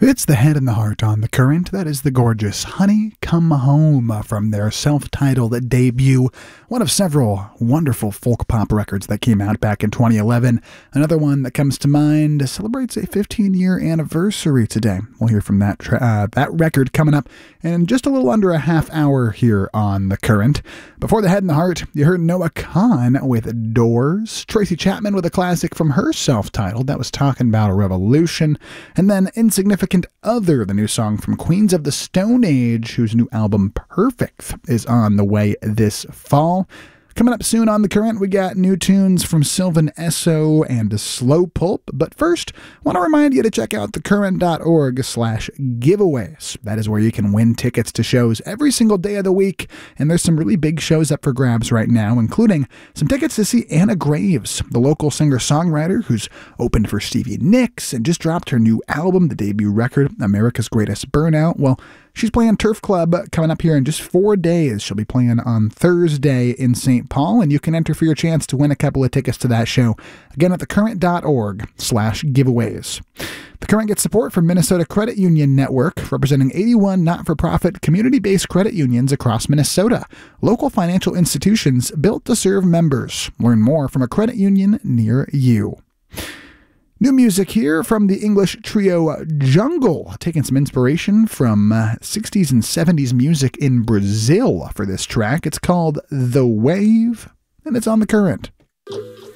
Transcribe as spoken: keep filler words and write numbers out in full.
It's the head and the heart on The Current. That is the gorgeous Honey Come Home from their self-titled debut, one of several wonderful folk pop records that came out back in twenty eleven. Another one that comes to mind celebrates a fifteen-year anniversary today. We'll hear from that tra- uh, that record coming up in just a little under a half hour here on The Current. Before the head and the heart, you heard Noah Kahan with Doors, Tracy Chapman with a classic from her self-titled that was talking about a revolution, and then Insignificant Other, the new song from Queens of the Stone Age, whose new album Perfect is on the way this fall. Coming up soon on The Current, we got new tunes from Sylvan Esso and Slow Pulp. But first, I want to remind you to check out thecurrent.org slash giveaways. That is where you can win tickets to shows every single day of the week. And there's some really big shows up for grabs right now, including some tickets to see Anna Graves, the local singer-songwriter who's opened for Stevie Nicks and just dropped her new album, the debut record, America's Greatest Burnout. Well, she's playing Turf Club coming up here in just four days. She'll be playing on Thursday in Saint Paul, and you can enter for your chance to win a couple of tickets to that show. Again, at thecurrent.org slash giveaways. The Current gets support from Minnesota Credit Union Network, representing eighty-one not-for-profit community-based credit unions across Minnesota. Local financial institutions built to serve members. Learn more from a credit union near you. New music here from the English trio Jungle, taking some inspiration from uh, sixties and seventies music in Brazil for this track. It's called The Wave, and it's on The Current.